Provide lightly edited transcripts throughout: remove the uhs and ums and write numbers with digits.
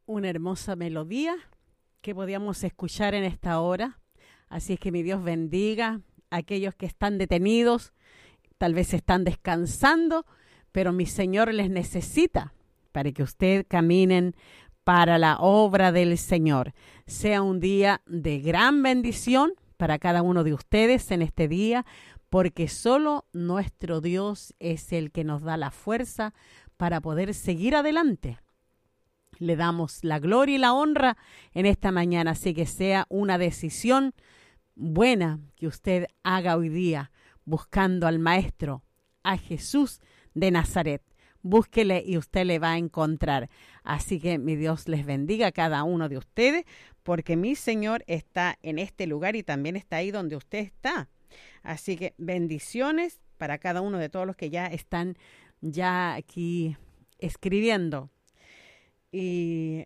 Una hermosa melodía que podíamos escuchar en esta hora. Así es que mi Dios bendiga a aquellos que están detenidos, tal vez están descansando, pero mi Señor les necesita para que ustedes caminen para la obra del Señor. Sea un día de gran bendición para cada uno de ustedes en este día, porque solo nuestro Dios es el que nos da la fuerza para poder seguir adelante. Le damos la gloria y la honra en esta mañana, así que sea una decisión buena que usted haga hoy día, buscando al Maestro, a Jesús de Nazaret. Búsquele y usted le va a encontrar. Así que mi Dios les bendiga a cada uno de ustedes, porque mi Señor está en este lugar y también está ahí donde usted está. Así que bendiciones para cada uno de todos los que ya están ya aquí escribiendo. Y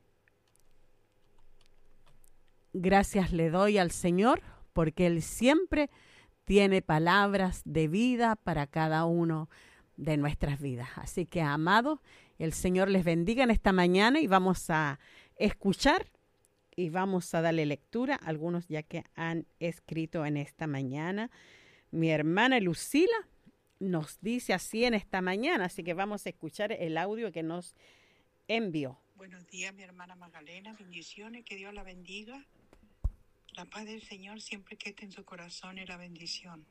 gracias le doy al Señor porque Él siempre tiene palabras de vida para cada uno de nuestras vidas. Así que, amados, el Señor les bendiga en esta mañana y vamos a escuchar y vamos a darle lectura a algunos ya que han escrito en esta mañana. Mi hermana Lucila nos dice así en esta mañana, así que vamos a escuchar el audio que nos envió. Buenos días, mi hermana Magdalena, bendiciones, que Dios la bendiga. La paz del Señor siempre que esté en su corazón y la bendición.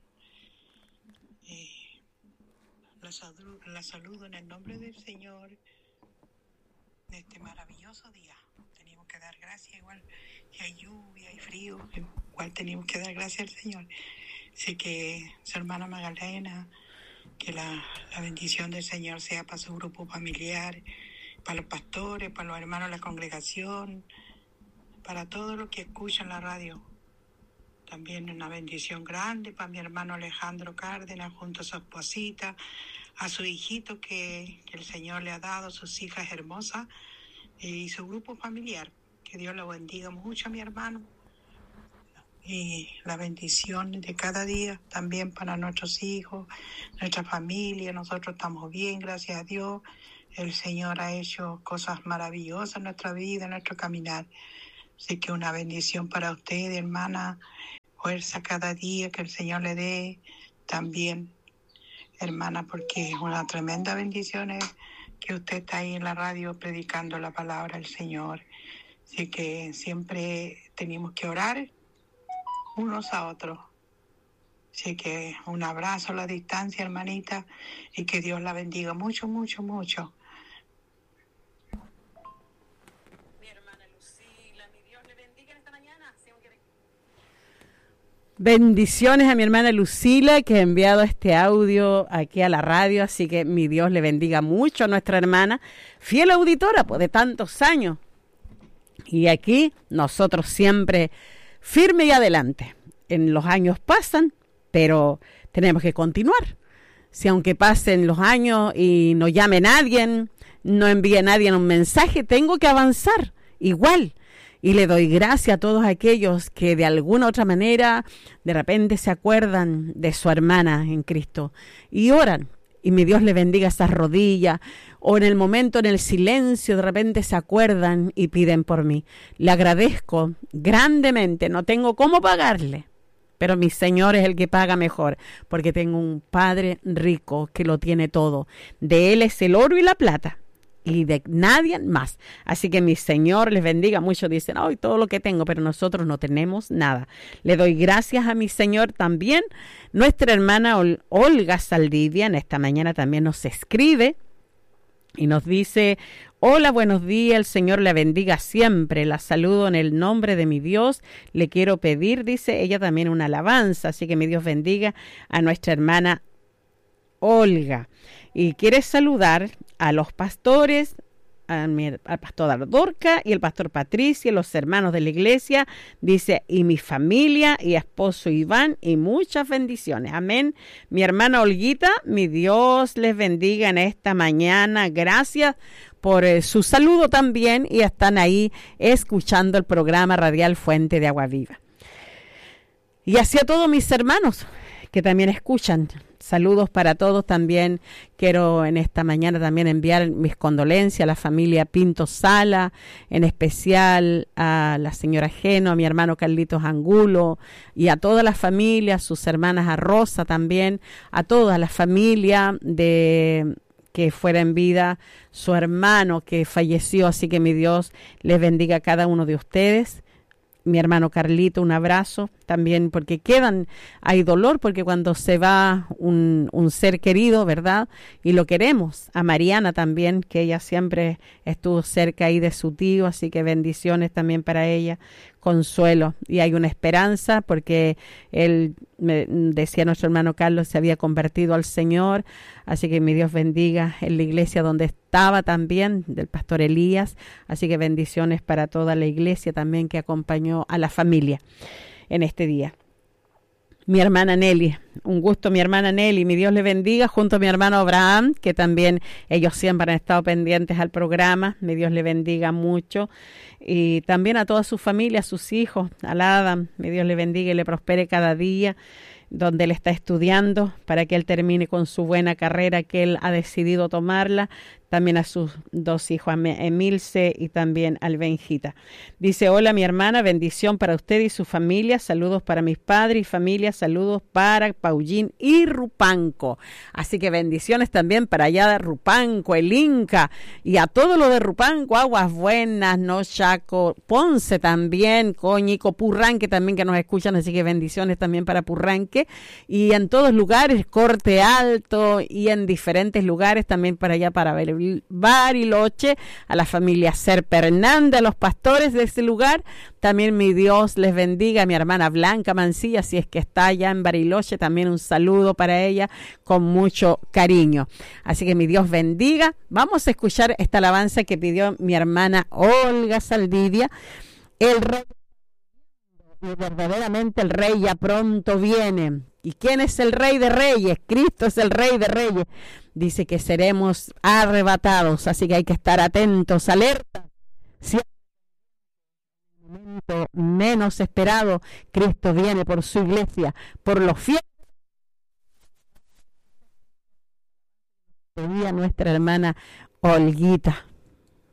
La saludo en el nombre del Señor de este maravilloso día. Tenemos que dar gracias, igual que hay lluvia y frío, igual tenemos que dar gracias al Señor. Así que su hermana Magdalena, que la bendición del Señor sea para su grupo familiar, para los pastores, para los hermanos de la congregación, para todos los que escuchan la radio. También una bendición grande para mi hermano Alejandro Cárdenas junto a su esposita, a su hijito que el Señor le ha dado, sus hijas hermosas y su grupo familiar. Que Dios lo bendiga mucho a mi hermano. Y la bendición de cada día también para nuestros hijos, nuestra familia. Nosotros estamos bien, gracias a Dios. El Señor ha hecho cosas maravillosas en nuestra vida, en nuestro caminar. Así que una bendición para usted, hermana. Fuerza cada día que el Señor le dé también, hermana, porque es una tremenda bendición que usted está ahí en la radio predicando la palabra del Señor. Así que siempre tenemos que orar unos a otros. Así que un abrazo a la distancia, hermanita, y que Dios la bendiga mucho, mucho, mucho. Bendiciones a mi hermana Lucila que ha enviado este audio aquí a la radio, así que mi Dios le bendiga mucho a nuestra hermana, fiel auditora pues, de tantos años. Y aquí nosotros siempre firme y adelante. En los años pasan, pero tenemos que continuar. Si aunque pasen los años y no llame nadie, no envíe nadie un mensaje, tengo que avanzar igual. Y le doy gracias a todos aquellos que de alguna otra manera de repente se acuerdan de su hermana en Cristo y oran. Y mi Dios le bendiga esas rodillas o en el momento, en el silencio, de repente se acuerdan y piden por mí. Le agradezco grandemente, no tengo cómo pagarle, pero mi Señor es el que paga mejor porque tengo un Padre rico que lo tiene todo. De Él es el oro y la plata. Y de nadie más. Así que mi Señor les bendiga. Muchos dicen, hoy todo lo que tengo, pero nosotros no tenemos nada. Le doy gracias a mi Señor también. Nuestra hermana Olga Saldivia en esta mañana también nos escribe y nos dice, hola, buenos días, el Señor le bendiga siempre. La saludo en el nombre de mi Dios. Le quiero pedir, dice ella también, una alabanza. Así que mi Dios bendiga a nuestra hermana Olga. Y quiere saludar a los pastores, al pastor Dorca y el pastor Patricia, los hermanos de la iglesia, dice, y mi familia y esposo Iván, y muchas bendiciones. Amén. Mi hermana Olguita, mi Dios les bendiga en esta mañana. Gracias por su saludo también y están ahí escuchando el programa radial Fuente de Agua Viva. Y así a todos mis hermanos que también escuchan Saludos para todos. También quiero en esta mañana también enviar mis condolencias a la familia Pinto Sala, en especial a la señora Geno, a mi hermano Carlitos Angulo y a todas las familias, sus hermanas, a Rosa también, a toda la familia de que fuera en vida su hermano que falleció. Así que mi Dios les bendiga a cada uno de ustedes. Mi hermano Carlito, un abrazo también, porque hay dolor, porque cuando se va un ser querido, ¿verdad? Y lo queremos. A Mariana también, que ella siempre estuvo cerca ahí de su tío, así que bendiciones también para ella, consuelo. Y hay una esperanza, porque él, decía nuestro hermano Carlos, se había convertido al Señor, así que mi Dios bendiga en la iglesia donde estaba también, del pastor Elías, así que bendiciones para toda la iglesia también que acompañó a la familia en este día. Mi hermana Nelly, un gusto mi hermana Nelly, mi Dios le bendiga, junto a mi hermano Abraham, que también ellos siempre han estado pendientes al programa, mi Dios le bendiga mucho, y también a toda su familia, a sus hijos, al Adam, mi Dios le bendiga y le prospere cada día donde él está estudiando, para que él termine con su buena carrera que él ha decidido tomarla. También a sus dos hijos, a Emilce y también al Benjita. Dice: hola mi hermana, bendición para usted y su familia, saludos para mis padres y familia, saludos para Paullín y Rupanco. Así que bendiciones también para allá de Rupanco, el Inca, y a todo lo de Rupanco, Aguas Buenas, No Chaco, Ponce también, Coñico, Purranque también que nos escuchan, así que bendiciones también para Purranque, y en todos lugares, Corte Alto, y en diferentes lugares también para allá, para Bariloche, a la familia Serpa Hernández, a los pastores de ese lugar, también mi Dios les bendiga, a mi hermana Blanca Mancilla, si es que está allá en Bariloche, también un saludo para ella con mucho cariño. Así que mi Dios bendiga. Vamos a escuchar esta alabanza que pidió mi hermana Olga Saldivia. El rey, y verdaderamente el rey ya pronto viene. ¿Y quién es el rey de reyes? Cristo es el rey de reyes. Dice que seremos arrebatados, así que hay que estar atentos, alerta. Si en el momento menos esperado, Cristo viene por su iglesia, por los fieles. Pedía nuestra hermana Olguita.